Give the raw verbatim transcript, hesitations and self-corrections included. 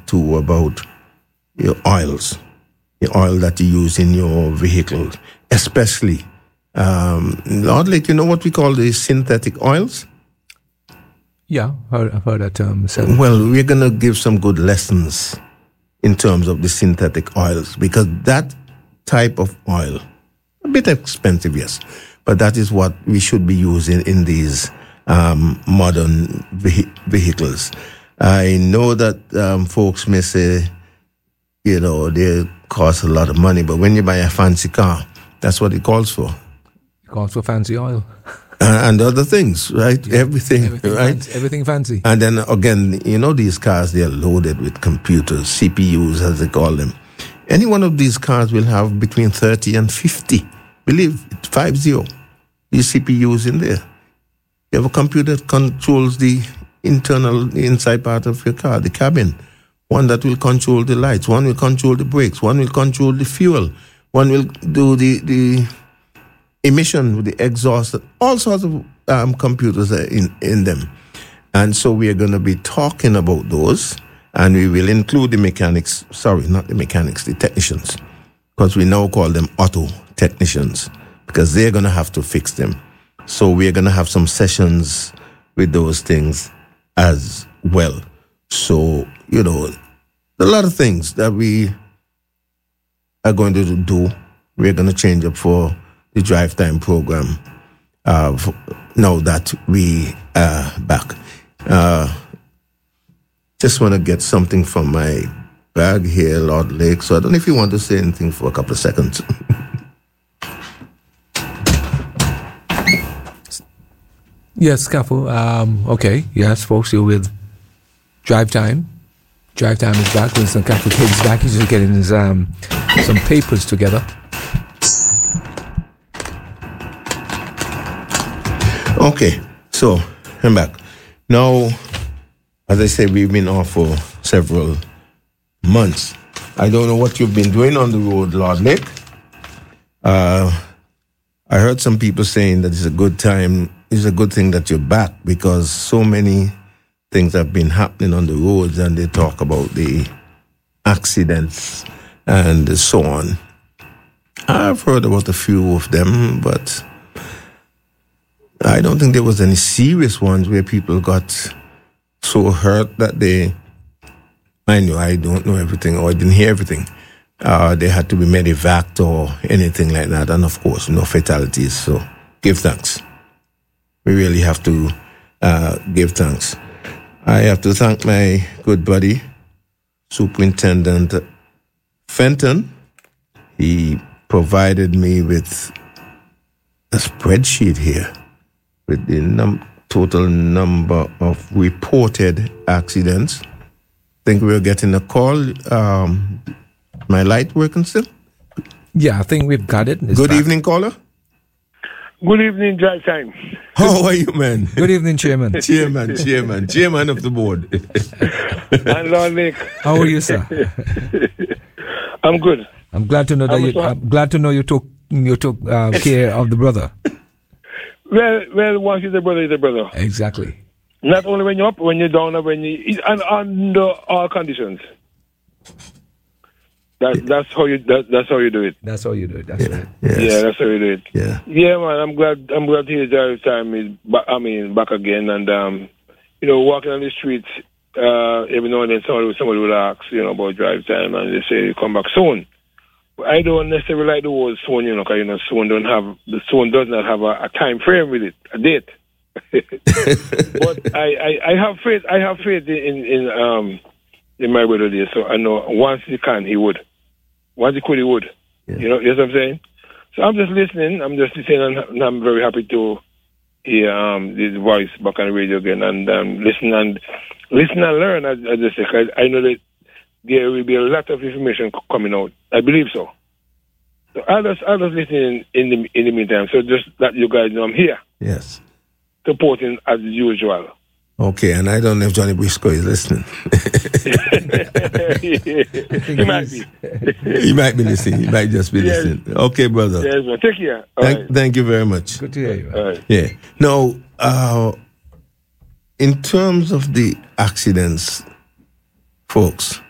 too about your oils, the oil that you use in your vehicle, especially. Um, Lord Lake, you know what we call the synthetic oils? Yeah, heard, I've heard that term. So. Well, we're going to give some good lessons in terms of the synthetic oils, because that type of oil, a bit expensive, yes, but that is what we should be using in these um, modern vehi- vehicles. I know that um, folks may say, you know, they cost a lot of money, but when you buy a fancy car, that's what it calls for. It calls for fancy oil. Uh, and other things, right? Yeah, everything, everything, right? Fancy, everything fancy. And then again, you know, these cars, they're loaded with computers, C P Us, as they call them. Any one of these cars will have between thirty and fifty. Believe it, five zero. These C P Us in there. You have a computer that controls the internal, the inside part of your car, the cabin. One that will control the lights. One will control the brakes. One will control the fuel. One will do the, the emission with the exhaust. All sorts of um, computers are in, in them. And so we are going to be talking about those. And we will include the mechanics. Sorry, not the mechanics, the technicians. Because we now call them auto technicians. Because they're going to have to fix them. So we're going to have some sessions with those things as well. So, you know, a lot of things that we are going to do, we're going to change up for the drive time program uh, for, now that we are back. Uh, just want to get something from my bag here, Lord Lake. So I don't know if you want to say anything for a couple of seconds. Yes, Kafu. Um, okay. Yes, folks, you're with Drive Time. Drive Time is back. Winston Kafu Kid is back. He's just getting his um, some papers together. Okay, so I'm back. Now, as I said, we've been off for several months. I don't know what you've been doing on the road, Lord Lake. Uh, I heard some people saying that it's a good time, it's a good thing that you're back, because so many things have been happening on the roads, and they talk about the accidents and so on. I've heard about a few of them, but I don't think there was any serious ones where people got so hurt that they, I know I don't know everything, or I didn't hear everything. Uh, they had to be medevaced or anything like that. And of course, no fatalities. So give thanks. We really have to uh, give thanks. I have to thank my good buddy, Superintendent Fenton. He provided me with a spreadsheet here with the num- total number of reported accidents. I think we're getting a call. Um, my light working still? Yeah, I think we've got it. It's Good back. evening, caller. Good evening, Drive Time. How are you, man? Good evening, Chairman. Chairman, Chairman, Chairman of the board. And Lord Lake. How are you, sir? I'm good. I'm glad to know that I'm you. so- I'm glad to know you took you took uh, care of the brother. Well, well, once you're the brother, you're the brother. Exactly. Not only when you're up, when you're down, or when you, it's un, under all conditions. That, that's how you. That, that's how you do it. That's how you do it. That's Yeah, right. yes. Yeah, that's how you do it. Yeah. Yeah, man. I'm glad. I'm glad to hear Drive Time is. Back, I mean, back again, and um, you know, walking on the streets. Uh, every now and then, somebody somebody will ask, you know, about Drive Time, and they say come back soon. But I don't necessarily like the word soon, you know, because you know, soon don't have the soon does not have a, a time frame with it, a date. But I, I, I have faith. I have faith in in um in my brother there. So I know once he can, he would. Once he could, he would. Yeah. You know, you know what I'm saying? So I'm just listening. I'm just listening, and, and I'm very happy to hear um his voice back on the radio again, and um, listen and listen and learn. As, as I say, 'cause I know that there will be a lot of information c- coming out. I believe so. So I'll just I'll just listen in, in the in the meantime. So just that you guys know I'm here Yes. supporting as usual. Okay, and I don't know if Johnny Briscoe is listening. He might be. He might be listening. He might just be Yes. listening. Okay, brother. Yes, man. Take care. All Thank, right. thank you very much. Good to hear you. All right. Yeah. Now, uh, in terms of the accidents, folks,